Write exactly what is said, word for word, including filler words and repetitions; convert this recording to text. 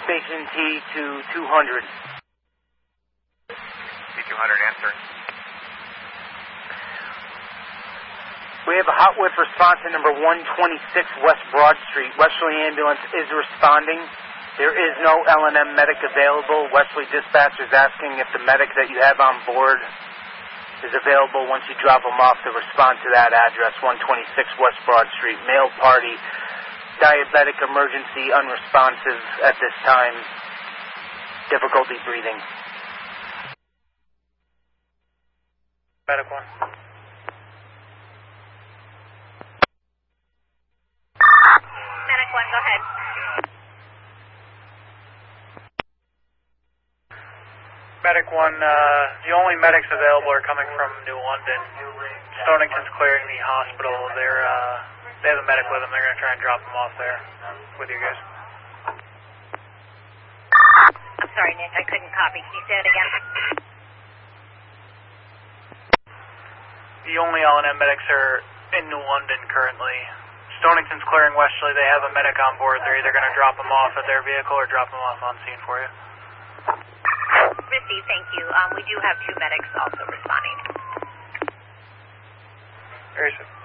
Station T to two hundred. T two hundred, answer. We have a hot whip response at number one twenty-six West Broad Street. Westerly ambulance is responding. There is no L and M medic available. Westerly dispatch is asking if the medic that you have on board is available once you drop them off to respond to that address, one twenty-six West Broad Street. Male party, diabetic emergency, unresponsive at this time, difficulty breathing. Medic one. Medic one, go ahead. Medic one, uh, the only medics available are coming from New London. Stonington's clearing the hospital. They're, uh, they have a medic with them. They're going to try and drop them off there with you guys. I'm sorry, Nick, I couldn't copy. Can you say it again? The only L and M medics are in New London currently. Stonington's clearing Westerly. They have a medic on board. They're either going to drop them off at their vehicle or drop them off on scene for you. Received, thank you. Um, we do have two medics also responding. Very soon.